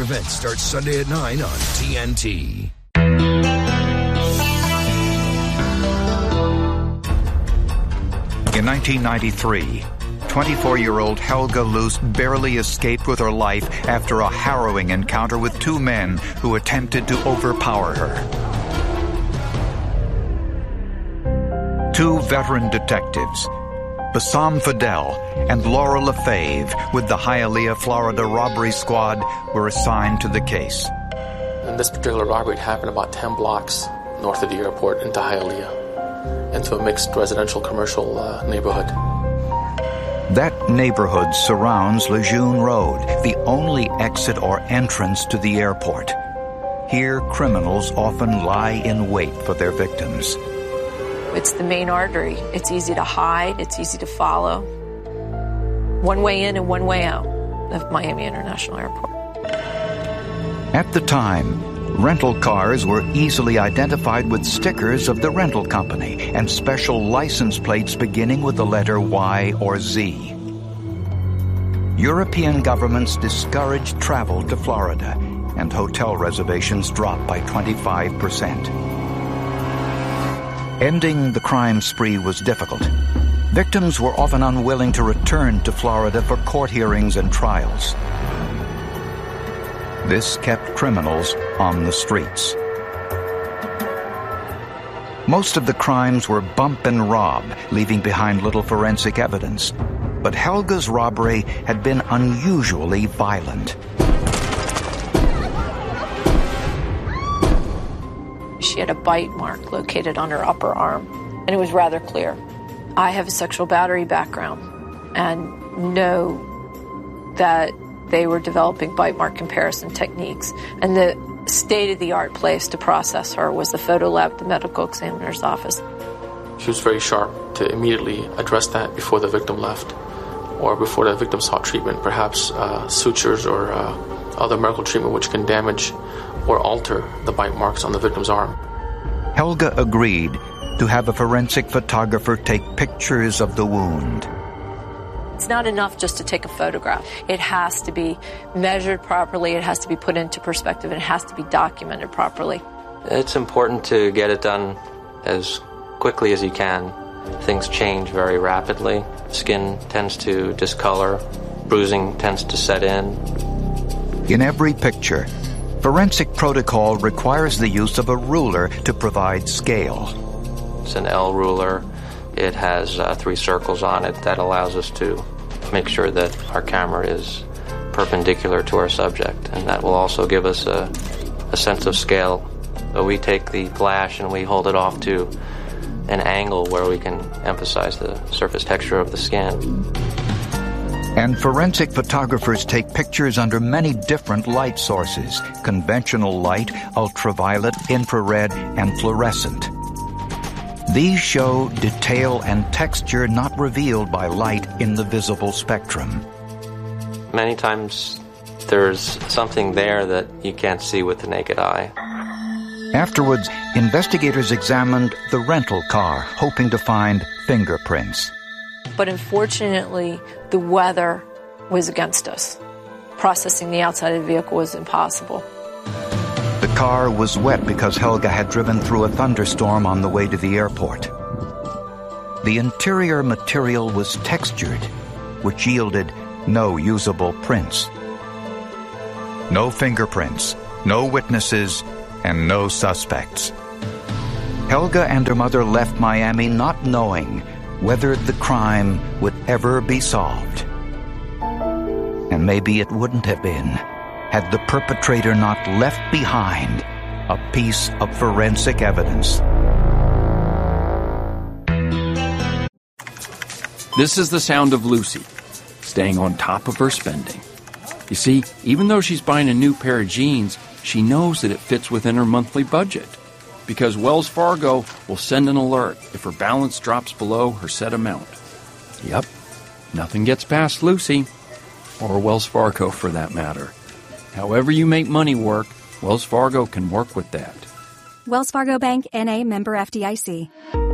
event starts Sunday at 9 on TNT. In 1993, 24-year-old Helga Lust barely escaped with her life after a harrowing encounter with two men who attempted to overpower her. Two veteran detectives, Bassam Fidel and Laura Lefebvre, with the Hialeah, Florida robbery squad, were assigned to the case. And this particular robbery happened about 10 blocks north of the airport into Hialeah, into a mixed residential commercial neighborhood. That neighborhood surrounds Lejeune Road, the only exit or entrance to the airport. Here, criminals often lie in wait for their victims. It's the main artery. It's easy to hide. It's easy to follow. One way in and one way out of Miami International Airport. At the time, rental cars were easily identified with stickers of the rental company and special license plates beginning with the letter Y or Z. European governments discouraged travel to Florida, and hotel reservations dropped by 25%. Ending the crime spree was difficult. Victims were often unwilling to return to Florida for court hearings and trials. This kept criminals on the streets. Most of the crimes were bump and rob, leaving behind little forensic evidence. But Helga's robbery had been unusually violent. She had a bite mark located on her upper arm, and it was rather clear. I have a sexual battery background and know that they were developing bite mark comparison techniques. And the state-of-the-art place to process her was the photo lab, the medical examiner's office. She was very sharp to immediately address that before the victim left or before the victim sought treatment, perhaps sutures or other medical treatment which can damage or alter the bite marks on the victim's arm. Helga agreed to have a forensic photographer take pictures of the wound. It's not enough just to take a photograph. It has to be measured properly, it has to be put into perspective, and it has to be documented properly. It's important to get it done as quickly as you can. Things change very rapidly. Skin tends to discolor, bruising tends to set in. In every picture, forensic protocol requires the use of a ruler to provide scale. It's an L ruler. It has 3 circles on it that allows us to make sure that our camera is perpendicular to our subject, and that will also give us a sense of scale. So we take the flash and we hold it off to an angle where we can emphasize the surface texture of the skin. And forensic photographers take pictures under many different light sources: conventional light, ultraviolet, infrared, and fluorescent. These show detail and texture not revealed by light in the visible spectrum. Many times there's something there that you can't see with the naked eye. Afterwards, investigators examined the rental car, hoping to find fingerprints. But unfortunately, the weather was against us. Processing the outside of the vehicle was impossible. The car was wet because Helga had driven through a thunderstorm on the way to the airport. The interior material was textured, which yielded no usable prints. No fingerprints, no witnesses, and no suspects. Helga and her mother left Miami not knowing whether the crime would ever be solved. And maybe it wouldn't have been had the perpetrator not left behind a piece of forensic evidence. This is the sound of Lucy, staying on top of her spending. You see, even though she's buying a new pair of jeans, she knows that it fits within her monthly budget, because Wells Fargo will send an alert if her balance drops below her set amount. Yep, nothing gets past Lucy, or Wells Fargo for that matter. However you make money work, Wells Fargo can work with that. Wells Fargo Bank, N.A., member FDIC.